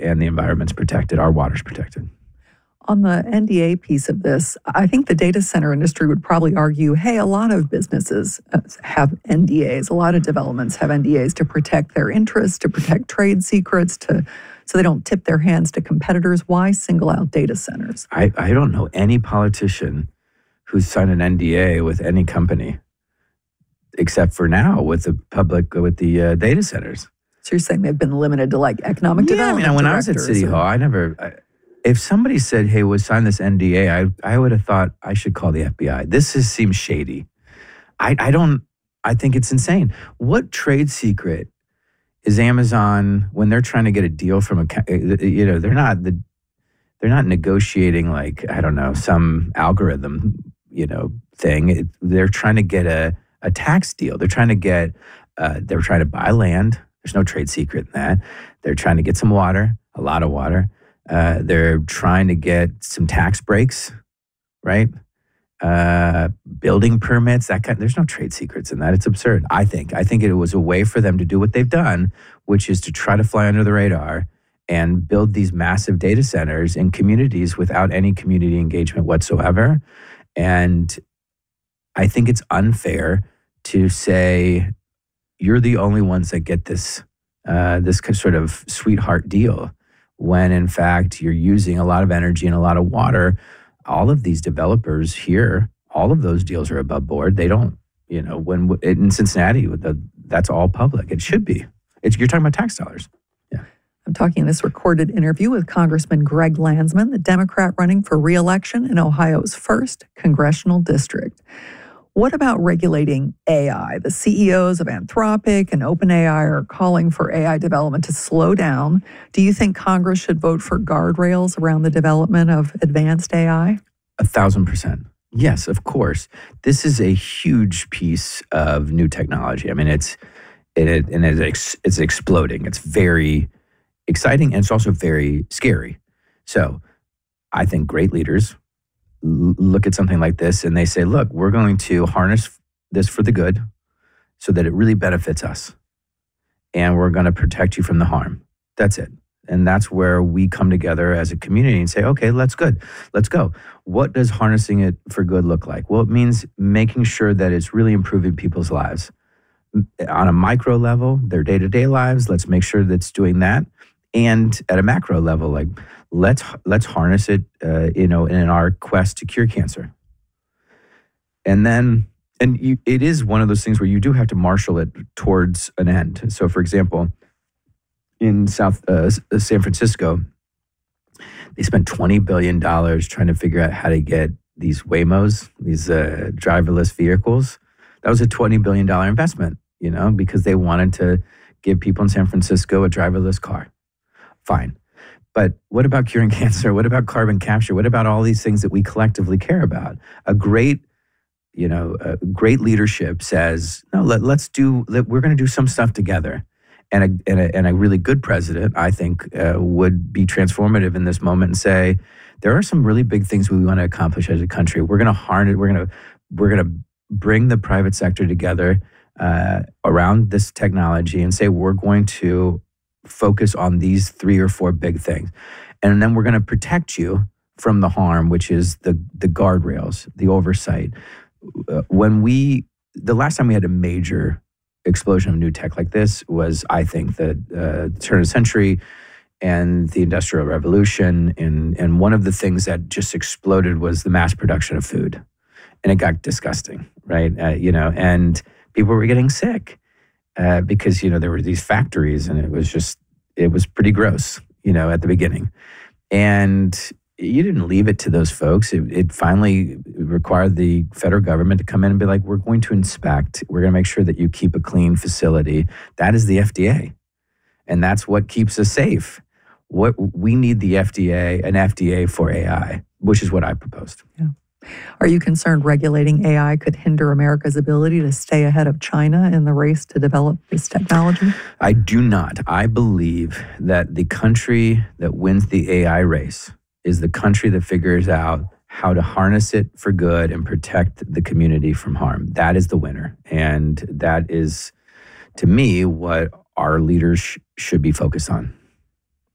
and the environment's protected, our water's protected. On the NDA piece of this, I think the data center industry would probably argue, hey, a lot of businesses have NDAs. A lot of developments have NDAs to protect their interests, to protect trade secrets, so they don't tip their hands to competitors. Why single out data centers? I don't know any politician who's signed an NDA with any company, except for now with the data centers. So you're saying they've been limited to like economic development? When I was at City Hall, if somebody said, hey, we'll sign this NDA, I would have thought I should call the FBI. This seems shady. I think it's insane. What trade secret is Amazon when they're trying to get a deal from they're not negotiating like, I don't know, some algorithm, thing. They're trying to get a tax deal. They're trying to buy land. There's no trade secret in that. They're trying to get some water, a lot of water. They're trying to get some tax breaks, right? Building permits, there's no trade secrets in that. It's absurd, I think. I think it was a way for them to do what they've done, which is to try to fly under the radar and build these massive data centers in communities without any community engagement whatsoever. And I think it's unfair to say you're the only ones that get this sort of sweetheart deal, when in fact you're using a lot of energy and a lot of water. All of these developers here, all of those deals are above board. They don't, when in Cincinnati, that's all public. It should be. You're talking about tax dollars. Yeah. I'm talking in this recorded interview with Congressman Greg Landsman, the Democrat running for re-election in Ohio's 1st congressional district. What about regulating AI? The CEOs of Anthropic and OpenAI are calling for AI development to slow down. Do you think Congress should vote for guardrails around the development of advanced AI? 1,000%. Yes, of course. This is a huge piece of new technology. I mean, it's exploding. It's very exciting, and it's also very scary. So I think great leaders look at something like this and they say, look, we're going to harness this for the good so that it really benefits us. And we're going to protect you from the harm. That's it. And that's where we come together as a community and say, okay, let's go. What does harnessing it for good look like? Well, it means making sure that it's really improving people's lives. On a micro level, their day-to-day lives, let's make sure that it's doing that. And at a macro level, like let's harness it, in our quest to cure cancer. And it is one of those things where you do have to marshal it towards an end. So, for example, in San Francisco, they spent $20 billion trying to figure out how to get these Waymos, these driverless vehicles. That was a $20 billion investment, because they wanted to give people in San Francisco a driverless car. Fine. But what about curing cancer? What about carbon capture? What about all these things that we collectively care about? A great leadership says, no, we're going to do some stuff together. And a really good president, I think, would be transformative in this moment and say, there are some really big things we want to accomplish as a country. We're going to harness. We're going to bring the private sector together around this technology and say we're going to focus on these 3 or 4 big things, and then we're going to protect you from the harm, which is the guardrails, the oversight. The last time we had a major explosion of new tech like this was, I think, the turn of the century and the Industrial Revolution. And one of the things that just exploded was the mass production of food. And it got disgusting, right? And people were getting sick because, there were these factories and it was pretty gross, at the beginning. And you didn't leave it to those folks. It finally required the federal government to come in and be like, we're going to inspect. We're going to make sure that you keep a clean facility. That is the FDA. And that's what keeps us safe. We need an FDA for AI, which is what I proposed. Yeah. Are you concerned regulating AI could hinder America's ability to stay ahead of China in the race to develop this technology? I do not. I believe that the country that wins the AI race is the country that figures out how to harness it for good and protect the community from harm. That is the winner. And that is, to me, what our leaders should be focused on.